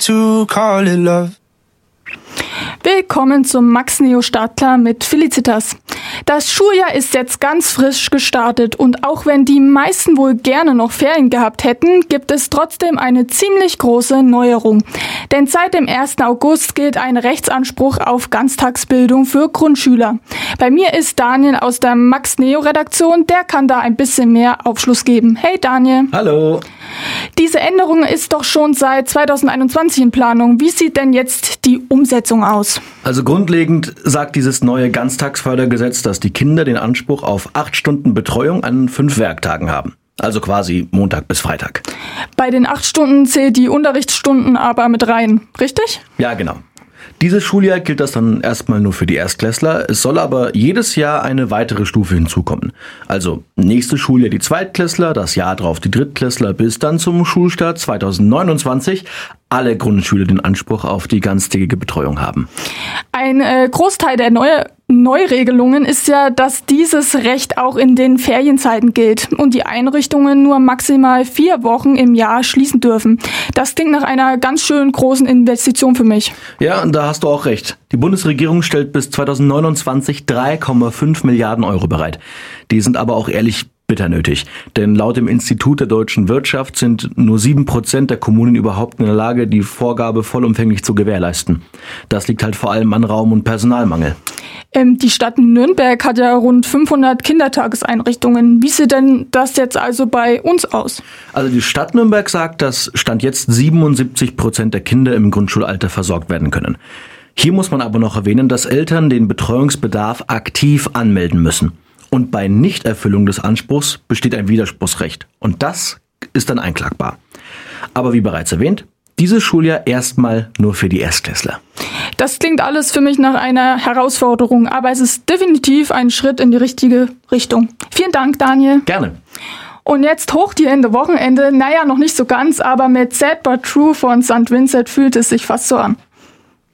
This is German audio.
to call it love. Willkommen zum Max Neo Startklar mit Felicitas. Das Schuljahr ist jetzt ganz frisch gestartet und auch wenn die meisten wohl gerne noch Ferien gehabt hätten, gibt es trotzdem eine ziemlich große Neuerung. Denn seit dem 1. August gilt ein Rechtsanspruch auf Ganztagsbildung für Grundschüler. Bei mir ist Daniel aus der Max Neo Redaktion, der kann da ein bisschen mehr Aufschluss geben. Hey Daniel. Hallo. Diese Änderung ist doch schon seit 2021 in Planung. Wie sieht denn jetzt die Umsetzung aus? Also grundlegend sagt dieses neue Ganztagsfördergesetz, dass die Kinder den Anspruch auf 8 Stunden Betreuung an 5 Werktagen haben. Also quasi Montag bis Freitag. Bei den 8 Stunden zählt die Unterrichtsstunden aber mit rein, richtig? Ja, genau. Dieses Schuljahr gilt das dann erstmal nur für die Erstklässler. Es soll aber jedes Jahr eine weitere Stufe hinzukommen. Also nächstes Schuljahr die Zweitklässler, das Jahr drauf die Drittklässler, bis dann zum Schulstart 2029 alle Grundschüler den Anspruch auf die ganztägige Betreuung haben. Ein Großteil der Neuregelungen ist ja, dass dieses Recht auch in den Ferienzeiten gilt und die Einrichtungen nur maximal 4 Wochen im Jahr schließen dürfen. Das klingt nach einer ganz schön großen Investition für mich. Ja, und da hast du auch recht. Die Bundesregierung stellt bis 2029 3,5 Milliarden Euro bereit. Die sind aber auch ehrlich bitter nötig. Denn laut dem Institut der deutschen Wirtschaft sind nur 7% der Kommunen überhaupt in der Lage, die Vorgabe vollumfänglich zu gewährleisten. Das liegt halt vor allem an Raum- und Personalmangel. Die Stadt Nürnberg hat ja rund 500 Kindertageseinrichtungen. Wie sieht denn das jetzt also bei uns aus? Also die Stadt Nürnberg sagt, dass Stand jetzt 77% der Kinder im Grundschulalter versorgt werden können. Hier muss man aber noch erwähnen, dass Eltern den Betreuungsbedarf aktiv anmelden müssen. Und bei Nichterfüllung des Anspruchs besteht ein Widerspruchsrecht. Und das ist dann einklagbar. Aber wie bereits erwähnt, dieses Schuljahr erstmal nur für die Erstklässler. Das klingt alles für mich nach einer Herausforderung, aber es ist definitiv ein Schritt in die richtige Richtung. Vielen Dank, Daniel. Gerne. Und jetzt hoch die Hände, Wochenende. Naja, noch nicht so ganz, aber mit Sad But True von St. Vincent fühlt es sich fast so an.